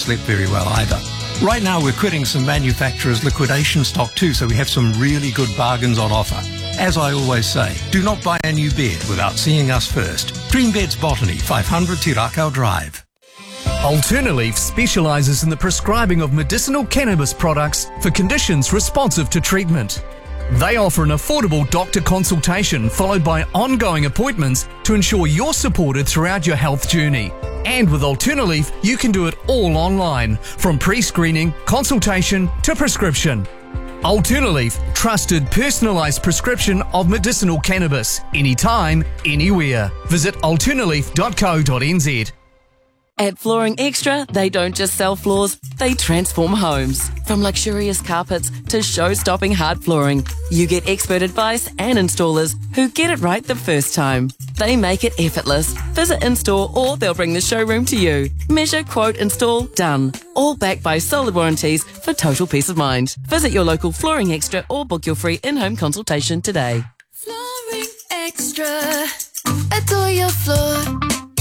slept very well either. Right now we're quitting some manufacturers' liquidation stock too, so we have some really good bargains on offer. As I always say, do not buy a new bed without seeing us first. Dream Beds Botany, 500 Tirakau Drive. Alternaleaf specialises in the prescribing of medicinal cannabis products for conditions responsive to treatment. They offer an affordable doctor consultation followed by ongoing appointments to ensure you're supported throughout your health journey. And with Alternaleaf, you can do it all online, from pre-screening, consultation to prescription. Alternaleaf, trusted personalised prescription of medicinal cannabis, anytime, anywhere. Visit alternaleaf.co.nz. At Flooring Extra, they don't just sell floors, they transform homes. From luxurious carpets to show-stopping hard flooring, you get expert advice and installers who get it right the first time. They make it effortless. Visit in-store or they'll bring the showroom to you. Measure, quote, install, done. All backed by solid warranties for total peace of mind. Visit your local Flooring Extra or book your free in-home consultation today. Flooring Extra. Adore your floor.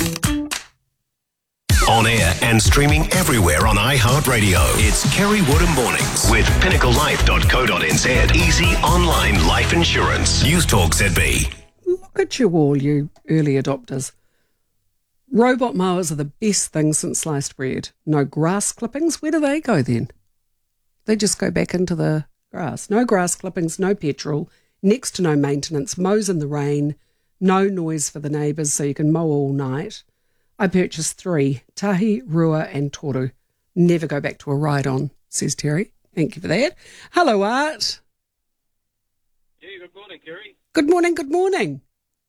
On air and streaming everywhere on iHeartRadio. It's Kerry Woodham Mornings with pinnaclelife.co.nz. Easy online life insurance. News Talk ZB. Look at you all, you early adopters. Robot mowers are the best thing since sliced bread. No grass clippings. Where do they go then? They just go back into the grass. No grass clippings, no petrol, next to no maintenance, mows in the rain, no noise for the neighbours so you can mow all night. I purchased 3, Tahi, Rua and Toru. Never go back to a ride-on, says Terry. Thank you for that. Hello, Art. Yeah, good morning, Kerry. Good morning, good morning.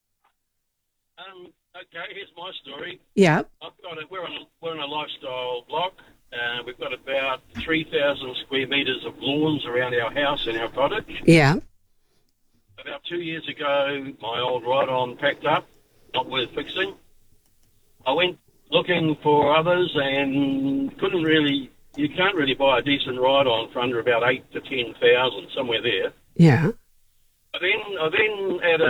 Okay, here's my story. Yeah. We're in a lifestyle block. We've got about 3,000 square metres of lawns around our house and our cottage. Yeah. About 2 years ago, my old ride-on packed up, not worth fixing. I went looking for others and you can't really buy a decent ride-on for under about 8,000 to 10,000, somewhere there. Yeah. I then at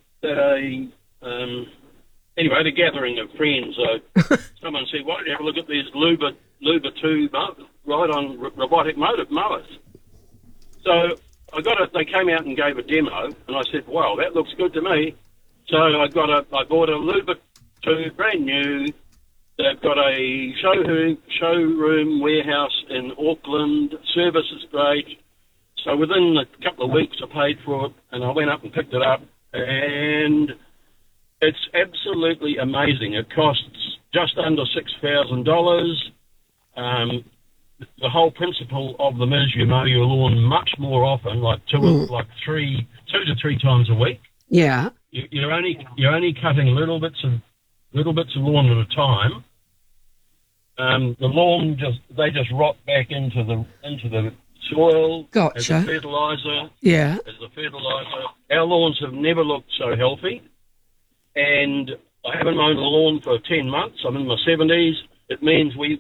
a gathering of friends, someone said, why don't you have a look at these Luba 2 ride-on robotic mowers? So they came out and gave a demo, and I said, wow, that looks good to me. So I bought a Luba 2, brand new. They've got a showroom warehouse in Auckland. Service is great. So within a couple of weeks, I paid for it, and I went up and picked it up, and it's absolutely amazing. It costs just under $6,000. The whole principle of them is you mow your lawn much more often, two to three times a week. Yeah. You're only cutting little bits of lawn at a time. The lawn just rot back into the soil. Gotcha. As a fertilizer. Yeah. Our lawns have never looked so healthy, and I haven't mown the lawn for 10 months. I'm in my 70s. It means we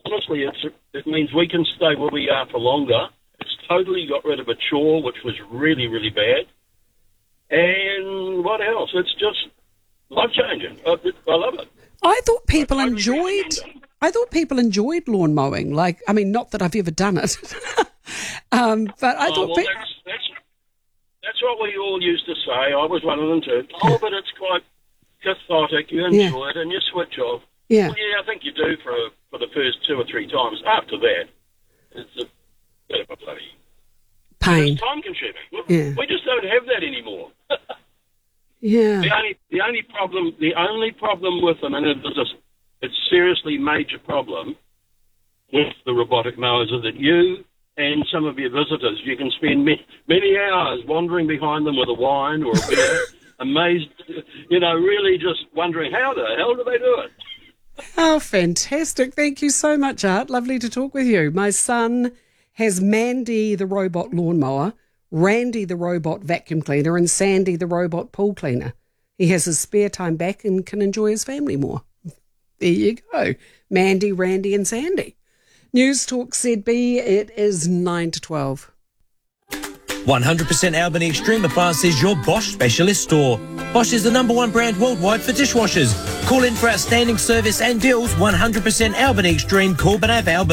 can stay where we are for longer. It's totally got rid of a chore, which was really, really bad. And what else? It's just life-changing. I love it. I thought people enjoyed lawn mowing. Not that I've ever done it. But I thought... That's what we all used to say. I was one of them too. Oh, but it's quite cathartic. You enjoy it and you switch off. Yeah. Well, yeah, I think you do for the first 2 or 3 times. After that, it's a bit of a bloody... pain. It's time-consuming. Yeah. We just don't have that anymore. Yeah. The only problem with them, and it's a seriously major problem with the robotic mowers, is that you and some of your visitors, you can spend many hours wandering behind them with a wine or a beer, amazed, really just wondering how the hell do they do it? Oh, fantastic. Thank you so much, Art. Lovely to talk with you. My son has Mandy the robot lawnmower, Randy the robot vacuum cleaner, and Sandy the robot pool cleaner. He has his spare time back and can enjoy his family more. There you go. Mandy, Randy and Sandy. News Talk ZB, it is 9 to 12. 100% Albany Extreme Appliances, your Bosch specialist store. Bosch is the #1 brand worldwide for dishwashers. Call in for outstanding service and deals. 100% Albany Extreme, Corbin Ave, Albany.